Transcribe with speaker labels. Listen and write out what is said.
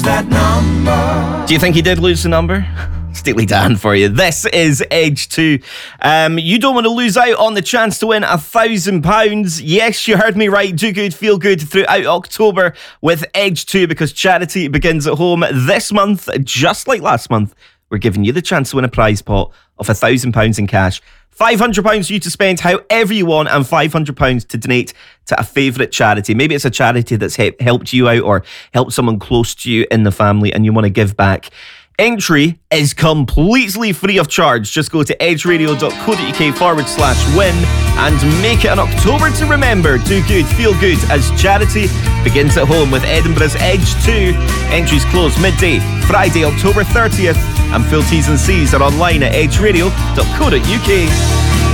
Speaker 1: that number.
Speaker 2: Do you think he did lose the number? Steely Dan for you. This is Edge 2. You don't want to lose out on the chance to win £1,000. Yes, you heard me right. Do good, feel good throughout October with Edge 2, because charity begins at home this month. Just like last month, we're giving you the chance to win a prize pot of £1,000 in cash. £500 for you to spend however you want, and £500 to donate to a favourite charity. Maybe it's a charity that's helped you out or helped someone close to you in the family and you want to give back. Entry is completely free of charge. Just go to edgeradio.co.uk/win and make it an October to remember. Do good, feel good, as charity begins at home with Edinburgh's Edge 2. Entries close midday, Friday, October 30th, and full T's and C's are online at edgeradio.co.uk.